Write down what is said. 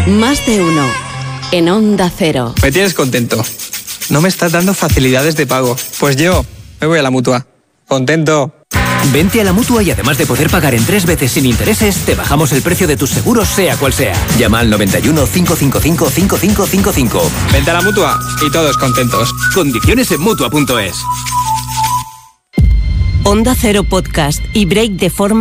Más de uno. En Onda Cero. Me tienes contento. No me estás dando facilidades de pago. Pues yo me voy a la Mutua. Contento. Vente a la Mutua y además de poder pagar en 3 veces sin intereses, te bajamos el precio de tus seguros sea cual sea. Llama al 91 555 5555. Vente a la Mutua y todos contentos. Condiciones en Mutua.es. Onda Cero Podcast y Break de Forma